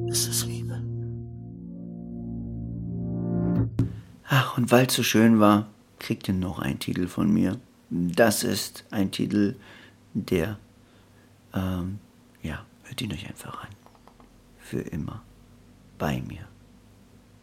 ist es Liebe. Ach, und weil es so schön war, kriegt ihr noch einen Titel von mir. Das ist ein Titel, der, hört ihn euch einfach an. Für immer bei mir.